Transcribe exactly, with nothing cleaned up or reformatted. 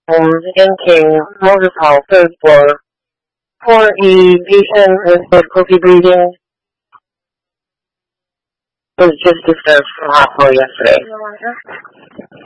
um, in King, Moses Hall, third floor, for a patient with difficulty breathing. Was just discharged from hospital yesterday.